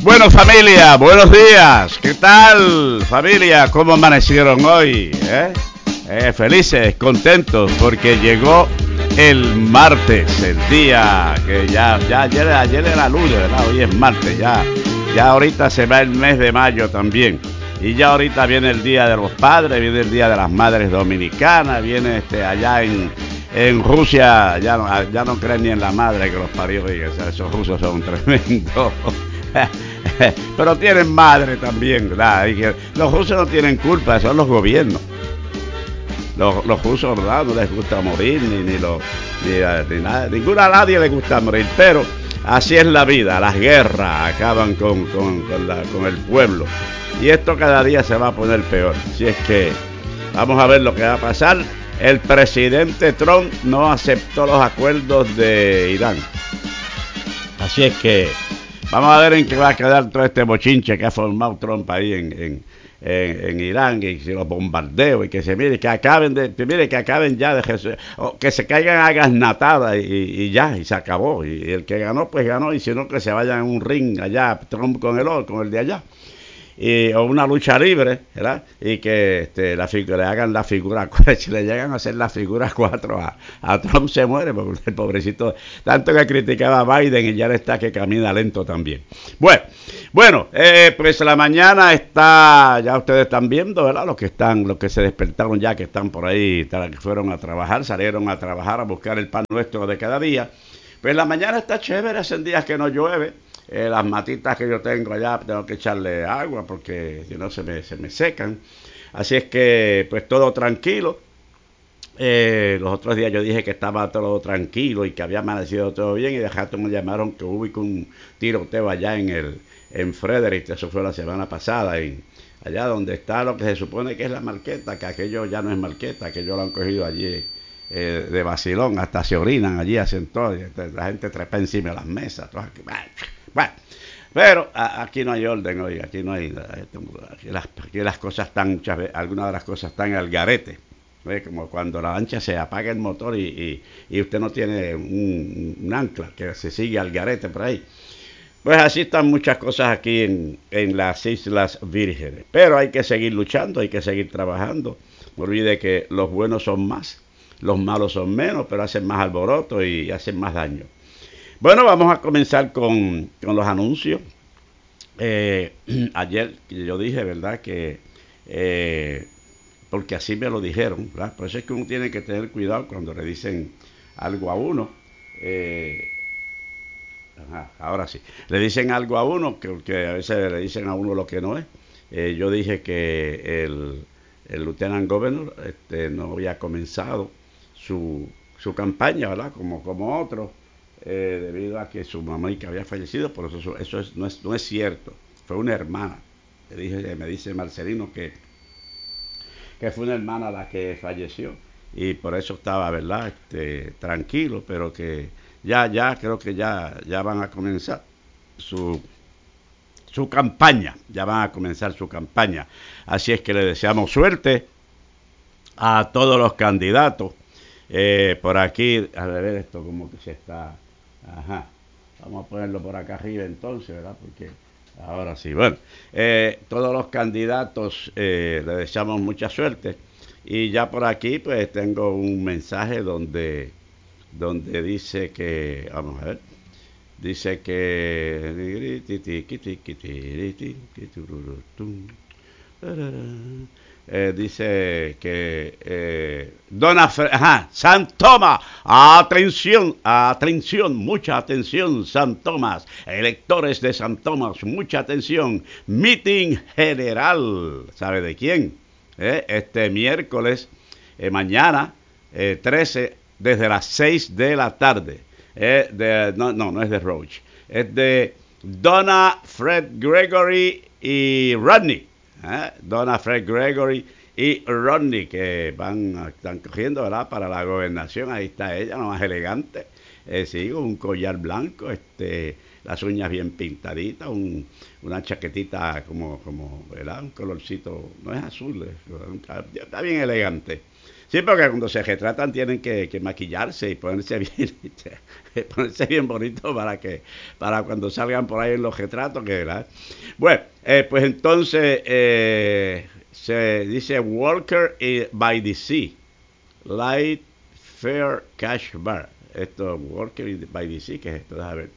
Bueno, familia, buenos días. ¿Qué tal, familia? ¿Cómo amanecieron hoy? Felices, contentos, porque llegó el martes, el día que ayer era lunes, ¿verdad? Hoy es martes, ya ahorita se va el mes de mayo también. Y ya ahorita viene el Día de los Padres, viene el Día de las Madres Dominicanas, viene allá en Rusia, ya no creen ni en la madre que los parió, oiga, esos rusos son tremendos. Pero tienen madre también, ¿verdad? Y que los rusos no tienen culpa, son los gobiernos. Los rusos, ¿verdad? No les gusta morir, ni nada, a nadie les gusta morir, pero así es la vida, las guerras acaban con el pueblo. Y esto cada día se va a poner peor. Así es que vamos a ver lo que va a pasar. El presidente Trump no aceptó los acuerdos de Irán. Así es que vamos a ver en qué va a quedar todo este bochinche que ha formado Trump ahí en Irán, y los bombardeos, y que que acaben ya que se caigan a gasnatadas y se acabó. Y el que ganó, pues ganó, y si no, que se vayan a un ring allá, Trump con el de allá. O una lucha libre, ¿verdad? Y que le hagan la figura 4, si le llegan a hacer la figura 4 a Trump, se muere, porque el pobrecito, tanto que criticaba a Biden, y ya le está que camina lento también. Bueno, pues la mañana está, ya ustedes están viendo, ¿verdad? Los que se despertaron ya, que están por ahí, que fueron a trabajar, salieron a trabajar a buscar el pan nuestro de cada día. Pues la mañana está chévere, hacen días que no llueve. Las matitas que yo tengo allá tengo que echarle agua porque si no se me secan. Así es que pues todo tranquilo. Los otros días yo dije que estaba todo tranquilo y que había amanecido todo bien, y de rato me llamaron que hubo un tiroteo allá en Frederick. Eso fue la semana pasada, allá donde está lo que se supone que es la Marqueta, que aquello ya no es Marqueta, aquello lo han cogido allí de vacilón, hasta se orinan allí, hacen todo, la gente trepa encima de las mesas, todo aquí. Bueno, pero aquí no hay orden hoy, aquí no hay, aquí las cosas están, muchas veces, algunas de las cosas están al garete. Como cuando la lancha se apaga el motor y usted no tiene un ancla, que se sigue al garete por ahí. Pues así están muchas cosas aquí en las Islas Vírgenes. Pero hay que seguir luchando, hay que seguir trabajando. No olvide que los buenos son más, los malos son menos, pero hacen más alboroto y hacen más daño. Bueno, vamos a comenzar con los anuncios. Ayer yo dije, ¿verdad? Que porque así me lo dijeron, ¿verdad? Por eso es que uno tiene que tener cuidado cuando le dicen algo a uno. Ahora sí, le dicen algo a uno que a veces le dicen a uno lo que no es. Yo dije que el Lieutenant Governor no había comenzado su campaña, ¿verdad? Como otro, debido a que su mamá y que había fallecido. Por eso no es cierto. Fue una hermana. Me dice Marcelino que fue una hermana la que falleció, y por eso estaba, ¿verdad? Tranquilo, pero que creo que ya van a comenzar su campaña, ya van a comenzar su campaña. Así es que le deseamos suerte a todos los candidatos. Por aquí, a ver esto como que se está, ajá, vamos a ponerlo por acá arriba entonces, ¿verdad? Porque ahora sí, bueno, todos los candidatos le deseamos mucha suerte. Y ya por aquí pues tengo un mensaje donde dice que, vamos a ver, dice que dice que San Tomás, atención, mucha atención, San Tomás, electores de San Tomás, mucha atención, meeting general, ¿sabe de quién? Este miércoles, mañana, 13, desde las 6 de la tarde. No es de Roach, es de Donna, Fred Gregory y Rodney. Donna, Fred Gregory y Rodney, que están cogiendo, ¿verdad?, para la gobernación. Ahí está ella, la más elegante, sí, un collar blanco, las uñas bien pintaditas, una chaquetita como, ¿verdad?, un colorcito, no es azul, está bien elegante. Sí, porque cuando se retratan tienen que maquillarse y ponerse bien, ponerse bien bonito para cuando salgan por ahí en los retratos. Bueno, pues entonces se dice Walker by the Sea, Light Fair Cash Bar. Esto, Walker by the Sea, ¿qué es esto? Déjame ver.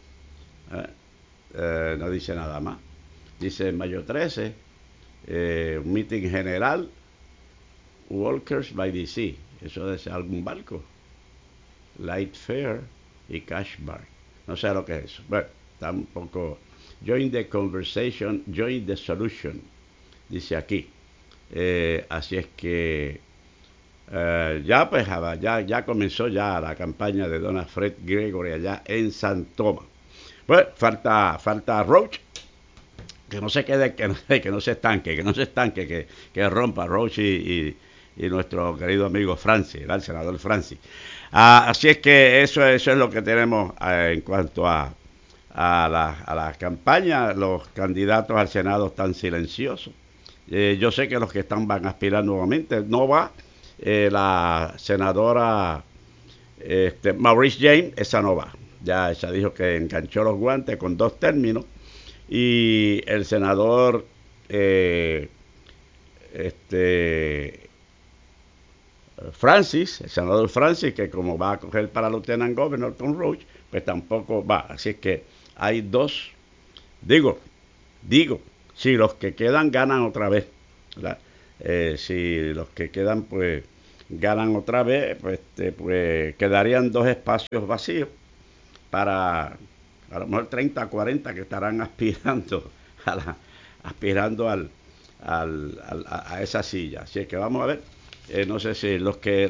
No dice nada más. Dice mayo 13, un meeting general, Walkers by the Sea. Eso es algún barco. Light Fair y Cash Bar. No sé lo que es eso. Bueno, está un poco. Join the conversation, join the solution. Dice aquí. Así es que ya pues ya comenzó ya la campaña de Don Fred Gregory allá en San Tomás. Pues falta Roach, que no se quede, que no se estanque, que rompa Roach y nuestro querido amigo Francis, el senador Francis. Así es que eso es lo que tenemos en cuanto a la campaña. Los candidatos al Senado están silenciosos. Yo sé que los que van a aspirar nuevamente, no va la senadora Maurice James, esa no va. Ya ella dijo que enganchó los guantes con 2 términos. Y el senador Francis, el senador Francis, que como va a coger para Lieutenant Governor con Roach, pues tampoco va. Así es que hay 2. Digo, si los que quedan ganan otra vez, ¿verdad? Si los que quedan pues ganan otra vez, pues quedarían 2 espacios vacíos para a lo mejor 30, 40 que estarán aspirando aspirando a esa silla. Así es que vamos a ver. No sé si los que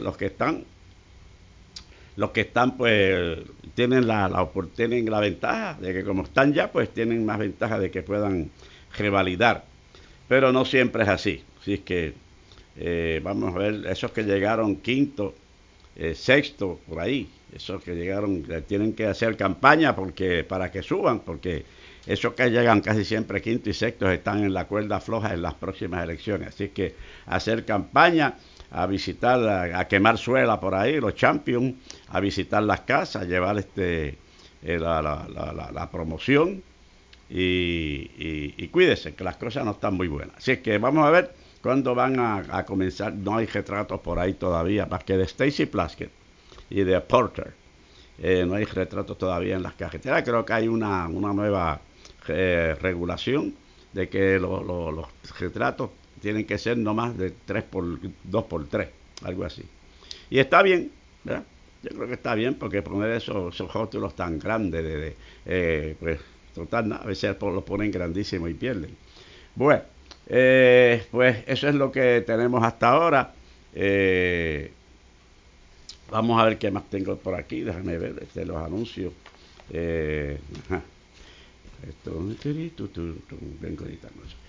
están pues tienen tienen la ventaja de que como están ya pues tienen más ventaja de que puedan revalidar, pero no siempre es así. Así es que vamos a ver, esos que llegaron quinto, sexto, por ahí, esos que llegaron tienen que hacer campaña para que suban, porque esos que llegan casi siempre quinto y sexto están en la cuerda floja en las próximas elecciones. Así que hacer campaña, a visitar, a quemar suela por ahí, los champions, a visitar las casas, llevar la promoción y cuídese, que las cosas no están muy buenas. Así es que vamos a ver cuándo van a comenzar. No hay retratos por ahí todavía, más que de Stacey Plaskett y de Porter. No hay retratos todavía en las carreteras. Creo que hay una nueva regulación de que los retratos tienen que ser no más de 2x3, algo así. Y está bien, ¿verdad? Yo creo que está bien, porque poner esos rótulos tan grandes, pues total, a veces los ponen grandísimos y pierden. Bueno, pues eso es lo que tenemos hasta ahora. Vamos a ver qué más tengo por aquí. Déjame ver los anuncios. Ajá. Vengo editando eso.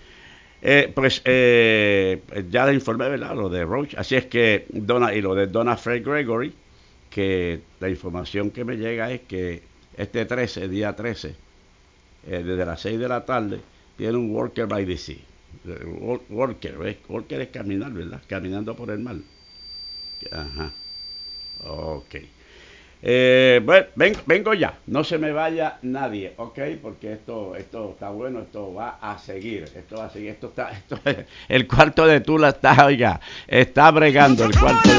Ya le informé, ¿verdad? Lo de Roach. Así es que y lo de Donna Fred Gregory, que la información que me llega es que día 13, desde las 6 de la tarde, tiene un Walker by the Sea. Walker es caminar, ¿verdad? Caminando por el mar. Ajá. Ok. Bueno, vengo ya, no se me vaya nadie, ok, porque esto está bueno, esto va a seguir, el cuarto de Tula está, oiga, está bregando el cuarto de